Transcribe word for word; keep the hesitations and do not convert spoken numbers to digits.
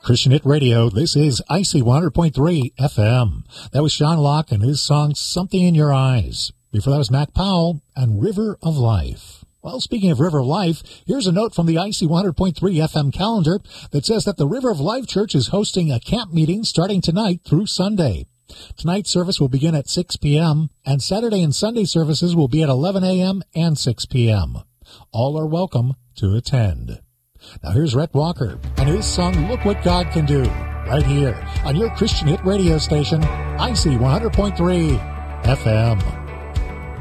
Christian Hit Radio, this is I C one hundred point three F M. That was Sean Locke and his song, Something in Your Eyes. Before that was Mac Powell and River of Life. Well, speaking of River of Life, here's a note from the I C one hundred point three F M calendar that says that the River of Life Church is hosting a camp meeting starting tonight through Sunday. Tonight's service will begin at six p.m., and Saturday and Sunday services will be at eleven a.m. and six p.m. All are welcome to attend. Now here's Rhett Walker and his song, Look What God Can Do, right here on your Christian Hit radio station, I C one hundred point three F M.